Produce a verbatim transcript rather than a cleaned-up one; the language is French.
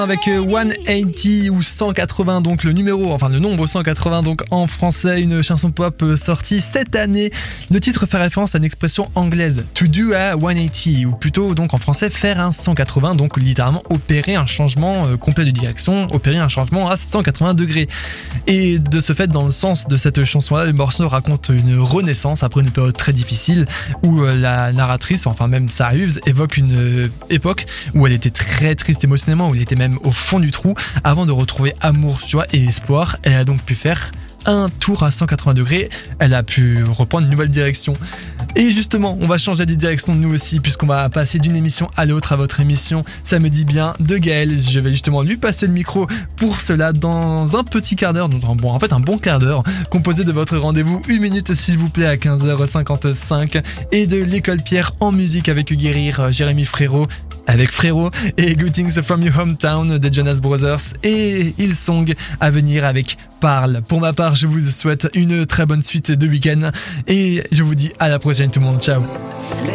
Avec cent quatre-vingts ou cent quatre-vingts, donc le numéro, enfin le nombre cent quatre-vingts donc en français, une chanson pop sortie cette année. Le titre fait référence à une expression anglaise, to do a cent quatre-vingts, ou plutôt donc en français faire un cent quatre-vingts, donc littéralement opérer un changement complet de direction, opérer un changement à cent quatre-vingts degrés. Et de ce fait, dans le sens de cette chanson-là, le morceau raconte une renaissance après une période très difficile où la narratrice, enfin même Sarah Hughes, évoque une époque où elle était très triste émotionnellement, où elle était même au fond du trou avant de retrouver amour, joie et espoir. Elle a donc pu faire un tour à cent quatre-vingts degrés, elle a pu reprendre une nouvelle direction. Et justement, on va changer de direction nous aussi, puisqu'on va passer d'une émission à l'autre à votre émission Ça me dit bien de Gaël. Je vais justement lui passer le micro pour cela dans un petit quart d'heure, donc bon, en fait un bon quart d'heure, composé de votre rendez-vous une minute s'il vous plaît à quinze heures cinquante-cinq et de l'école Pierre en musique avec guérir Jérémy Frérot avec Frérot et Greetings from Your Hometown des Jonas Brothers et Hillsong à venir avec Parle. Pour ma part, je vous souhaite une très bonne suite de week-end et je vous dis à la prochaine tout le monde. Ciao.